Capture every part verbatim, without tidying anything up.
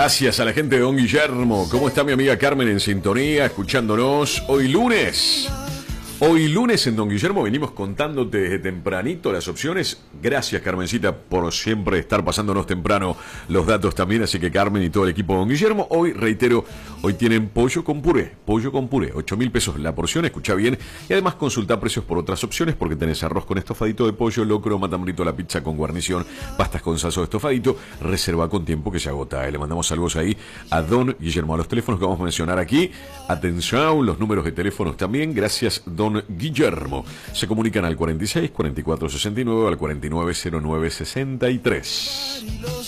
Gracias a la gente de Don Guillermo. ¿Cómo está mi amiga Carmen en sintonía, escuchándonos hoy lunes? Hoy lunes en Don Guillermo venimos contándote desde tempranito las opciones. Gracias, Carmencita, por siempre estar pasándonos temprano los datos también. Así que Carmen y todo el equipo de Don Guillermo, hoy, reitero, hoy tienen pollo con puré. Pollo con puré, ocho mil pesos la porción, escucha bien. Y además consulta precios por otras opciones, porque tenés arroz con estofadito de pollo, locro, matambrito, la pizza con guarnición, pastas con salsa de estofadito. Reserva con tiempo que se agota. ¿eh? Le mandamos saludos ahí a Don Guillermo, a los teléfonos que vamos a mencionar aquí. Atención, los números de teléfonos también. Gracias, Don Guillermo. Se comunican al cuarenta y seis, cuarenta y cuatro sesenta y nueve, al cuarenta y nueve, cero nueve sesenta y tres.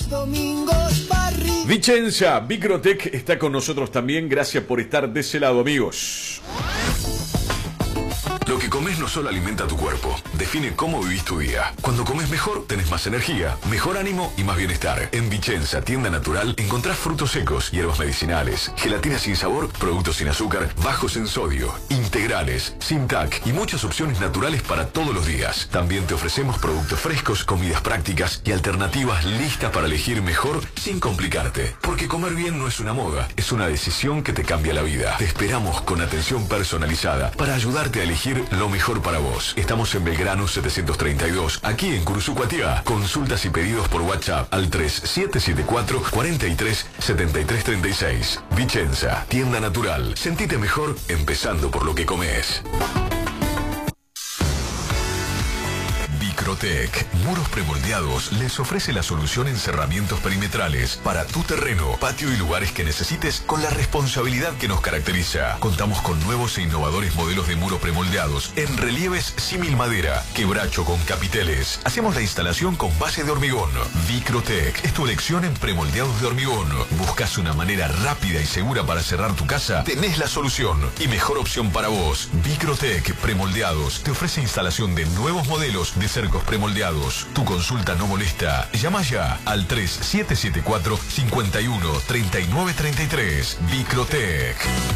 Vicenza, Vicrotec está con nosotros también. Gracias por estar de ese lado, amigos. Lo que comes no solo alimenta tu cuerpo, define cómo vivís tu día. Cuando comes mejor, tenés más energía, mejor ánimo y más bienestar. En Vicenza, tienda natural, encontrás frutos secos, hierbas medicinales, gelatina sin sabor, productos sin azúcar, bajos en sodio, integrales, sin T A C y muchas opciones naturales para todos los días. También te ofrecemos productos frescos, comidas prácticas y alternativas listas para elegir mejor sin complicarte. Porque comer bien no es una moda, es una decisión que te cambia la vida. Te esperamos con atención personalizada para ayudarte a elegir lo mejor para vos. Estamos en Belgrano setecientos treinta y dos, aquí en Curuzú-Cuatiá. Consultas y pedidos por WhatsApp al tres siete siete cuatro, cuatro tres, siete tres tres seis. Vicenza, tienda natural. Sentite mejor empezando por lo que comes. Vicrotec, muros premoldeados, les ofrece la solución en cerramientos perimetrales para tu terreno, patio y lugares que necesites con la responsabilidad que nos caracteriza. Contamos con nuevos e innovadores modelos de muros premoldeados en relieves símil madera, quebracho con capiteles. Hacemos la instalación con base de hormigón. Vicrotec es tu elección en premoldeados de hormigón. ¿Buscas una manera rápida y segura para cerrar tu casa? Tenés la solución y mejor opción para vos. Vicrotec Premoldeados te ofrece instalación de nuevos modelos de cercos premoldeados. Tu consulta no molesta. Llama ya al tres siete siete cuatro, cinco uno, tres nueve tres tres. Vicrotec.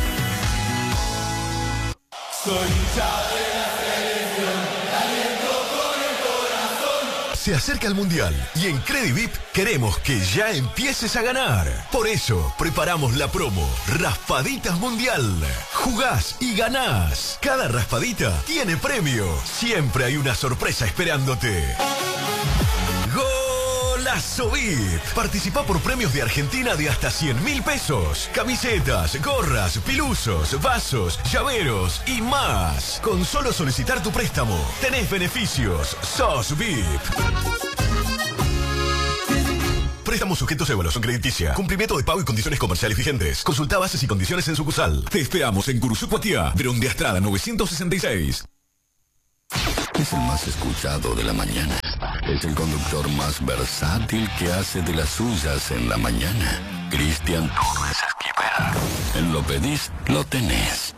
Soy hincha de la selección, aliento con el corazón. Se acerca el Mundial y en Credivip queremos que ya empieces a ganar. Por eso preparamos la promo Raspaditas Mundial. Jugás y ganás. Cada raspadita tiene premio. Siempre hay una sorpresa esperándote. Golazo V I P. Participa por premios de Argentina de hasta cien mil pesos. Camisetas, gorras, pilusos, vasos, llaveros y más. Con solo solicitar tu préstamo, tenés beneficios. Sos V I P. Préstamos sujetos a evaluación crediticia. Cumplimiento de pago y condiciones comerciales vigentes. Consulta bases y condiciones en sucursal. Te esperamos en Curuzú-Cuatiá, Verón de Astrada novecientos sesenta y seis. Es el más escuchado de la mañana. Es el conductor más versátil que hace de las suyas en la mañana. Cristian Torres Esquivel. En Lo Pedís, lo tenés.